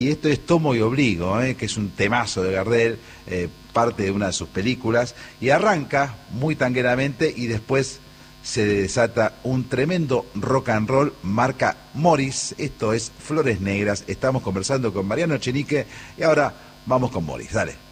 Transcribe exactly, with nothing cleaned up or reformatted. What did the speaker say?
Y esto es Tomo y Obligo, ¿eh? Que es un temazo de Gardel, eh, parte de una de sus películas, y arranca muy tangueramente y después se desata un tremendo rock and roll marca Morris. Esto es Flores Negras. Estamos conversando con Mariano Echenique y ahora vamos con Morris. Dale.